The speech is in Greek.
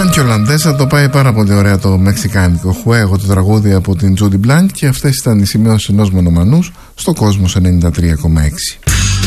Αν και ο Ολλανδέζα το πάει πάρα πολύ ωραία το μεξικάνικο Χουέγο, το τραγούδι από την Τζούντι Μπλάνκ, και αυτές ήταν οι σημειώσεις ενός μονομανούς στο Κόσμος 93,6.